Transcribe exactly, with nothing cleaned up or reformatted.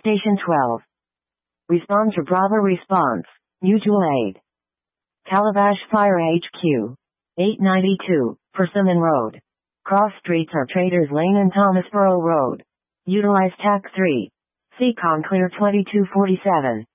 Station twelve. Respond to Bravo response. Mutual aid. Calabash Fire H Q. eight ninety-two, Persimmon Road. Cross streets are Traders Lane and Thomasboro Road. Utilize T A C three. Seacon Clear twenty-two forty-seven.